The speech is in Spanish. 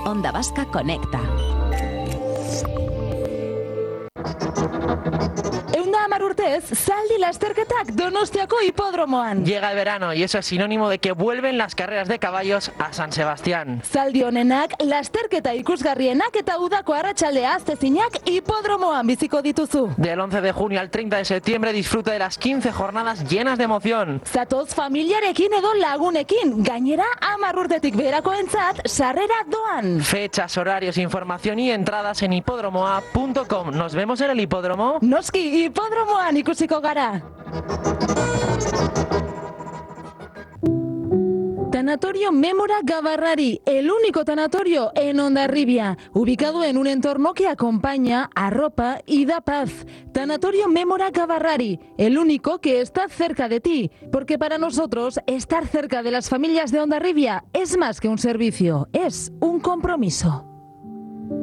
Onda Vasca Conecta. Urtez, zaldi lasterketak Donostiako hipodromoan. Llega el verano y eso es sinónimo de que vuelven las carreras de caballos a San Sebastián. Zaldi honenak, lasterketa ikusgarrienak eta udako arratsaldea aztezinak hipodromoan biziko dituzu. Del 11 de junio al 30 de septiembre disfruta de las 15 jornadas llenas de emoción. Zatoz familiarekin edo lagunekin, gainera 10 urtetik beherakoentzat sarrera doan. Fechas, horarios, información y entradas en hipodromoa.com. ¿Nos vemos en el hipódromo? Noski, hipodromoan ikusiko gara. Tanatorio Mémora Gavarrari, el único tanatorio en Hondarribia, ubicado en un entorno que acompaña, arropa y da paz. Tanatorio Mémora Gavarrari, el único que está cerca de ti, porque para nosotros estar cerca de las familias de Hondarribia es más que un servicio, es un compromiso.